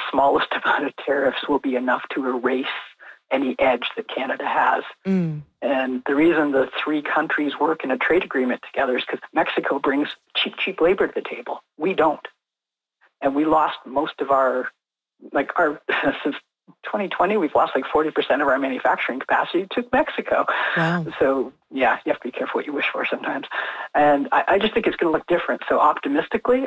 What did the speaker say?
smallest amount of tariffs will be enough to erase any edge that Canada has. And the reason the three countries work in a trade agreement together is because Mexico brings cheap labor to the table. We don't. And we lost most of our since 2020, we've lost 40% of our manufacturing capacity to Mexico. Wow. So, yeah, you have to be careful what you wish for sometimes. And I just think it's going to look different. So optimistically,